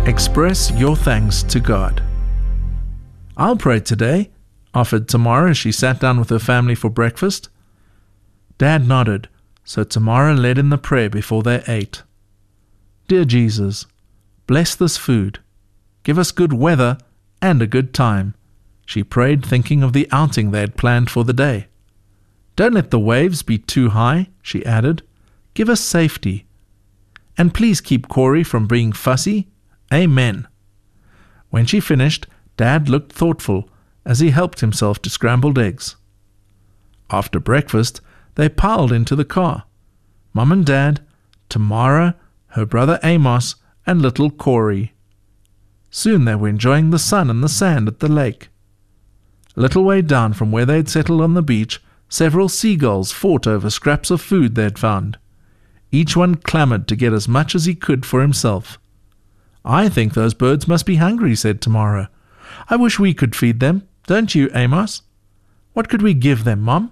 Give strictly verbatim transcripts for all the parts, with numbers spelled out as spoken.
Express your thanks to God. "I'll pray today," offered Tamara as she sat down with her family for breakfast. Dad nodded, so Tamara led in the prayer before they ate. "Dear Jesus, bless this food. Give us good weather and a good time," she prayed, thinking of the outing they had planned for the day. "Don't let the waves be too high," she added. "Give us safety. And please keep Corey from being fussy. Amen." When she finished, Dad looked thoughtful as he helped himself to scrambled eggs. After breakfast, they piled into the car. Mum and Dad, Tamara, her brother Amos, and little Corey. Soon they were enjoying the sun and the sand at the lake. A little way down from where they had settled on the beach, several seagulls fought over scraps of food they had found. Each one clamored to get as much as he could for himself. "I think those birds must be hungry," said Tamara. "I wish we could feed them, don't you, Amos? What could we give them, Mom?"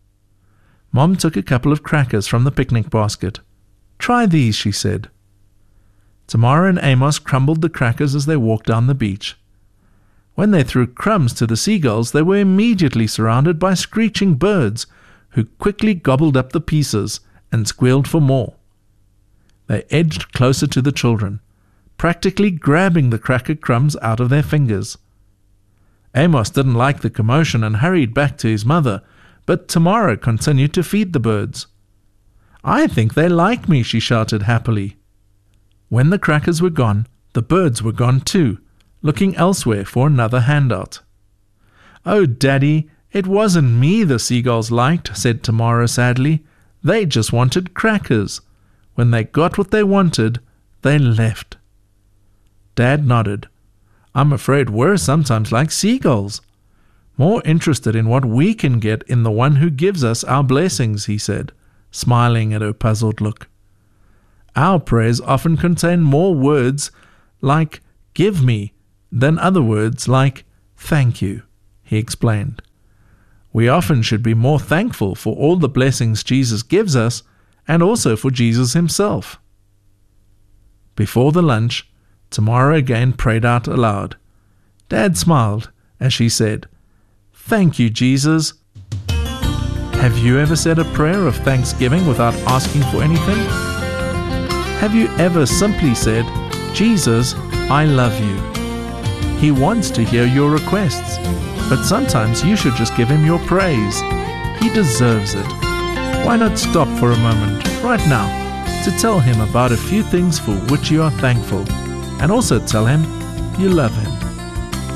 Mom took a couple of crackers from the picnic basket. "Try these," she said. Tamara and Amos crumbled the crackers as they walked down the beach. When they threw crumbs to the seagulls, they were immediately surrounded by screeching birds, who quickly gobbled up the pieces and squealed for more. They edged closer to the children, practically grabbing the cracker crumbs out of their fingers. Amos didn't like the commotion and hurried back to his mother, but Tamara continued to feed the birds. "I think they like me," she shouted happily. When the crackers were gone, the birds were gone too, looking elsewhere for another handout. "Oh, Daddy, it wasn't me the seagulls liked," said Tamara sadly. "They just wanted crackers. When they got what they wanted, they left." Dad nodded. "I'm afraid we're sometimes like seagulls, more interested in what we can get in the one who gives us our blessings," he said, smiling at her puzzled look. "Our prayers often contain more words like "give me" than other words like "thank you," he explained. "We often should be more thankful for all the blessings Jesus gives us and also for Jesus himself." Before the lunch, Tamara again prayed out aloud. Dad smiled as she said, "Thank you, Jesus." Have you ever said a prayer of thanksgiving without asking for anything? Have you ever simply said, "Jesus, I love you"? He wants to hear your requests, but sometimes you should just give him your praise. He deserves it. Why not stop for a moment, right now, to tell him about a few things for which you are thankful, and also tell him you love him.